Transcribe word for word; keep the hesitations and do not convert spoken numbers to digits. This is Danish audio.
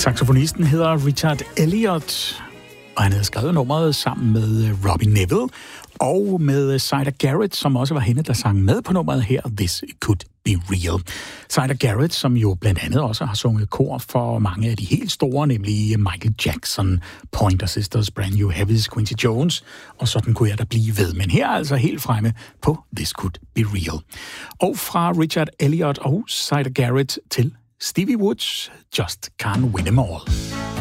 Saxofonisten hedder Richard Elliott, og han havde skrevet nummeret sammen med Robbie Neville og med Syder Garrett, som også var hende, der sang med på nummeret her, This Could Be Real. Syder Garrett, som jo blandt andet også har sunget kor for mange af de helt store, nemlig Michael Jackson, Pointer Sisters, Brand New Heavies, Quincy Jones, og sådan kunne jeg da blive ved. Men her er altså helt fremme på This Could Be Real. Og fra Richard Elliott og Syder Garrett til Stevie Woods, Just Can't Win 'Em All.